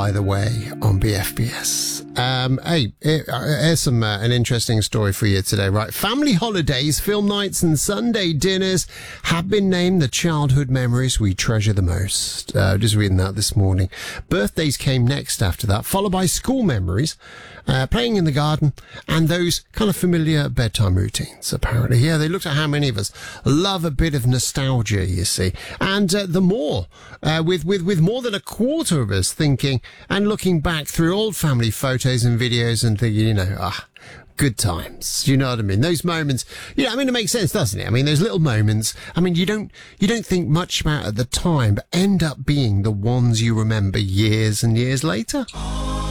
by the way, on BFBS. Hey, here's an interesting story for you today, right? Family holidays, film nights and Sunday dinners have been named the childhood memories we treasure the most. Just reading that this morning. Birthdays came next after that, followed by school memories, playing in the garden, and those kind of familiar bedtime routines, apparently. Yeah, they looked at how many of us love a bit of nostalgia, you see. And the more, with more than a quarter of us thinking and looking back through old family photos and videos and thinking, good times. You know what I mean? Those moments, it makes sense, doesn't it? I mean, those little moments, you don't think much about at the time, but end up being the ones you remember years and years later.